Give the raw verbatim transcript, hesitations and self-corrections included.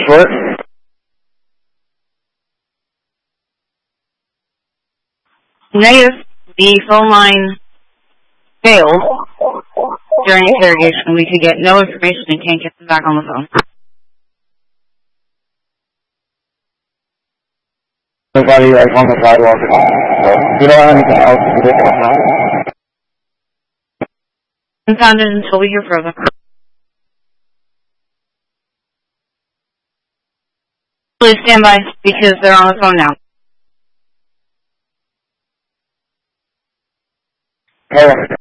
short. Negative. The phone line failed during interrogation. We could get no information and can't get them back on the phone. Nobody like on the sidewalk. So we don't have anything else to do right now. Unfounded until we hear further. Please stand by because they're on the phone now. Hey.